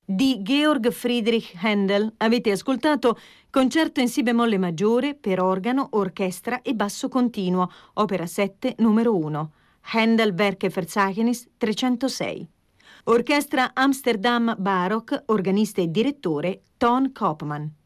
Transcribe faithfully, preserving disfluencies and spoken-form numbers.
Di Georg Friedrich Händel avete ascoltato Concerto in Si bemolle maggiore per organo, orchestra e basso continuo, opera sette, numero uno. Händel Werkverzeichnis trecentosei. Orchestra Amsterdam Baroque, organista e direttore Ton Koopman.